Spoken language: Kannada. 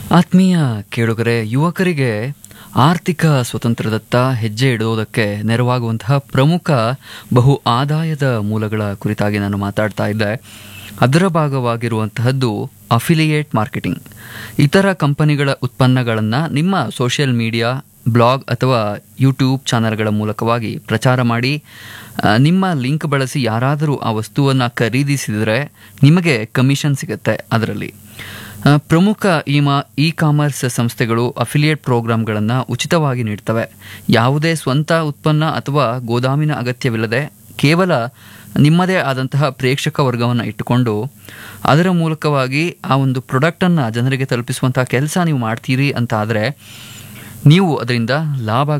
ಆತ್ಮೀಯ ಕೇಳುಗರೆ, ಯುವಕರಿಗೆ ಆರ್ಥಿಕ ಸ್ವತಂತ್ರದತ್ತ ಹೆಜ್ಜೆ ಇಡುವುದಕ್ಕೆ ನೆರವಾಗುವಂತಹ ಪ್ರಮುಖ ಬಹು ಆದಾಯದ ಮೂಲಗಳ ಕುರಿತಾಗಿ ನಾನು ಮಾತಾಡ್ತಾ ಇದ್ದೆ. ಅದರ ಭಾಗವಾಗಿರುವಂತಹದ್ದು ಅಫಿಲಿಯೇಟ್ ಮಾರ್ಕೆಟಿಂಗ್. ಇತರ ಕಂಪನಿಗಳ ಉತ್ಪನ್ನಗಳನ್ನು ನಿಮ್ಮ ಸೋಷಿಯಲ್ ಮೀಡಿಯಾ, ಬ್ಲಾಗ್ ಅಥವಾ ಯೂಟ್ಯೂಬ್ ಚಾನಲ್ಗಳ ಮೂಲಕವಾಗಿ ಪ್ರಚಾರ ಮಾಡಿ ನಿಮ್ಮ ಲಿಂಕ್ ಬಳಸಿ ಯಾರಾದರೂ ಆ ವಸ್ತುವನ್ನು ಖರೀದಿಸಿದರೆ ನಿಮಗೆ ಕಮಿಷನ್ ಸಿಗುತ್ತೆ. ಅದರಲ್ಲಿ ಪ್ರಮುಖ ಇ ಕಾಮರ್ಸ್ ಸಂಸ್ಥೆಗಳು ಅಫಿಲಿಯೇಟ್ ಪ್ರೋಗ್ರಾಮ್ಗಳನ್ನು ಉಚಿತವಾಗಿ ನೀಡ್ತವೆ. ಯಾವುದೇ ಸ್ವಂತ ಉತ್ಪನ್ನ ಅಥವಾ ಗೋದಾಮಿನ ಅಗತ್ಯವಿಲ್ಲದೆ ಕೇವಲ ನಿಮ್ಮದೇ ಆದಂತಹ ಪ್ರೇಕ್ಷಕ ವರ್ಗವನ್ನು ಇಟ್ಟುಕೊಂಡು ಅದರ ಮೂಲಕವಾಗಿ ಆ ಒಂದು ಪ್ರಾಡಕ್ಟನ್ನು ಜನರಿಗೆ ತಲುಪಿಸುವಂತಹ ಕೆಲಸ ನೀವು ಮಾಡ್ತೀರಿ ಅಂತ ಆದರೆ ನೀವು ಅದರಿಂದ ಲಾಭ